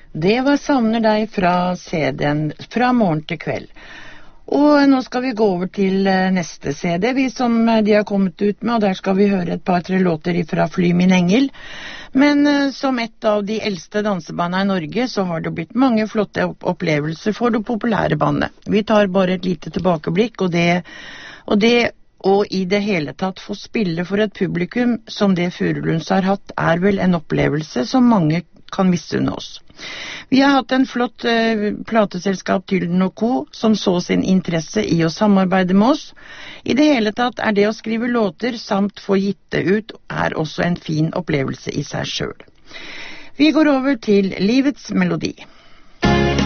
Det var Savner deg fra CD-en Fra morgen til kveld. Og nå skal vi gå over til neste CD som de har kommet ut med, og der skal vi høre et par-tre låter fra Fly min engel. Men som et av de eldste dansebandene i Norge, så har det blitt mange flotte opplevelser for det populære bandet. Vi tar bare et lite tilbakeblikk, og i det hele tatt få spille for et publikum som det Furulunds har hatt, er vel en opplevelse som mange kan misunne oss. Vi har hatt en flott plateselskap Tylden & Co. som så sin interesse i å samarbeide med oss. I det hele tatt er det å skrive låter samt få gitt det ut er også en fin opplevelse i seg selv. Vi går over til Livets melodi.